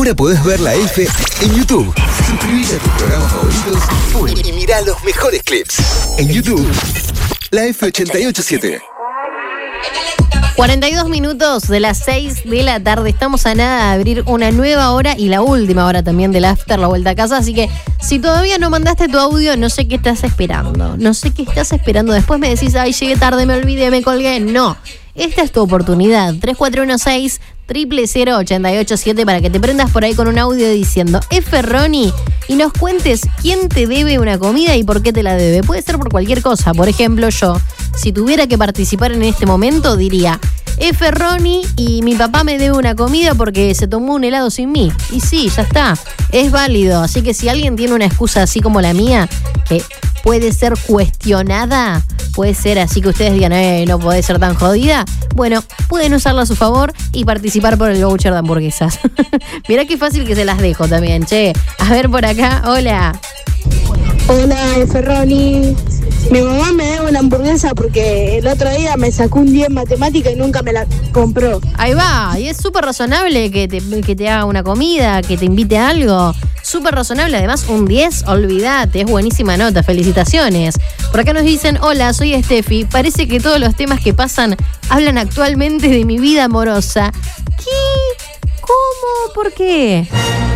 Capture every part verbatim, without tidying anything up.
Ahora podés ver la F en YouTube. Suscribite a tus programas favoritos y mirá los mejores clips. En YouTube, la F ochenta y ocho siete. cuarenta y dos minutos de las seis de la tarde. Estamos a nada de abrir una nueva hora y la última hora también del After, la vuelta a casa. Así que si todavía no mandaste tu audio, no sé qué estás esperando. No sé qué estás esperando. Después me decís, ay, llegué tarde, me olvidé, me colgué. No, esta es tu oportunidad. tres cuatro uno seis, cero cero cero, ocho ocho siete para que te prendas por ahí con un audio diciendo F. Ronnie y nos cuentes quién te debe una comida y por qué te la debe. Puede ser por cualquier cosa. Por ejemplo, yo, si tuviera que participar en este momento, diría F. Ronnie y mi papá me debe una comida porque se tomó un helado sin mí. Y sí, ya está, es válido. Así que si alguien tiene una excusa así como la mía, que puede ser cuestionada, puede ser así que ustedes digan, eh, no puede ser tan jodida, bueno, pueden usarla a su favor y participar por el voucher de hamburguesas. Mirá qué fácil que se las dejo también, che. A ver por acá, hola. Hola, F. Ronnie. Mi mamá me debe una hamburguesa porque el otro día me sacó un diez en matemática y nunca me la compró. Ahí va, y es súper razonable que te, que te haga una comida, que te invite a algo. Súper razonable, además un diez, olvídate, es buenísima nota, felicitaciones. Por acá nos dicen, hola, soy Steffi, parece que todos los temas que pasan hablan actualmente de mi vida amorosa. ¿Qué? ¿Cómo? ¿Por qué?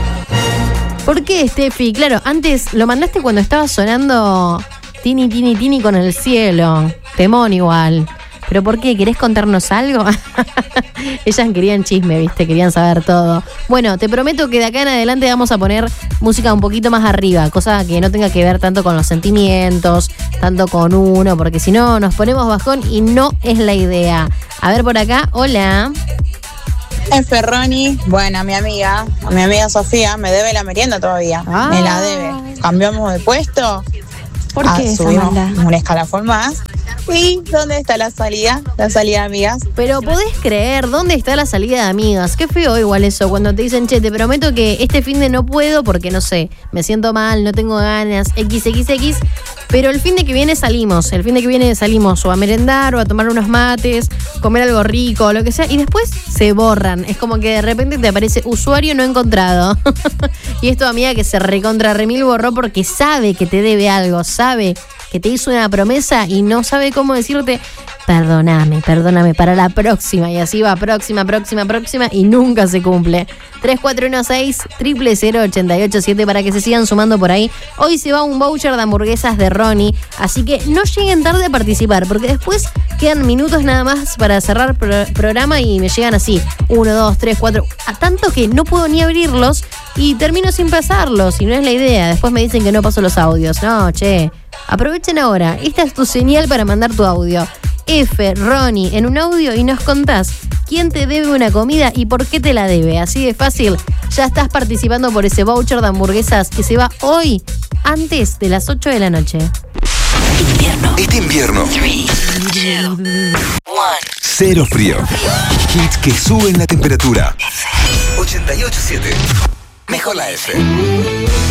¿Por qué, Steffi? Claro, antes lo mandaste cuando estaba sonando Tini, Tini, Tini con el cielo. Temón igual. ¿Pero por qué? ¿Querés contarnos algo? Ellas querían chisme, ¿viste? Querían saber todo. Bueno, te prometo que de acá en adelante vamos a poner música un poquito más arriba, cosa que no tenga que ver tanto con los sentimientos, tanto con uno, porque si no nos ponemos bajón y no es la idea. A ver por acá, hola. F. Ronnie, bueno, mi amiga, mi amiga Sofía, me debe la merienda todavía. Ah. Me la debe. Cambiamos de puesto. ¿Por ah, qué? Subimos un escalafón más. ¿Y dónde está la salida? La salida de amigas. Pero podés creer, ¿dónde está la salida de amigas? Qué feo igual eso, cuando te dicen, che, te prometo que este fin de no puedo porque, no sé, me siento mal, no tengo ganas, equis equis equis, pero el fin de que viene salimos, el fin de que viene salimos o a merendar o a tomar unos mates, comer algo rico, lo que sea, y después se borran. Es como que de repente te aparece usuario no encontrado. Y es tu amiga que se recontra remil borró porque sabe que te debe algo, sabe que te hizo una promesa y no sabe cómo decirte, perdóname, perdóname para la próxima. Y así va, próxima, próxima, próxima y nunca se cumple. tres cuatro uno seis, cero cero cero, ocho ocho siete para que se sigan sumando por ahí. Hoy se va un voucher de hamburguesas de Ronnie, así que no lleguen tarde a participar, porque después quedan minutos nada más para cerrar pro- programa y me llegan así, uno, dos, tres, cuatro, a tanto que no puedo ni abrirlos y termino sin pasarlos, y no es la idea. Después me dicen que no paso los audios. No, che, aprovechen ahora, esta es tu señal para mandar tu audio. F. Ronnie en un audio y nos contás quién te debe una comida y por qué te la debe. Así de fácil, ya estás participando por ese voucher de hamburguesas que se va hoy antes de las ocho de la noche. Invierno. Este invierno. tres, dos, uno. Cero frío. Hits que suben la temperatura. ochenta y ocho siete. Mejor la F.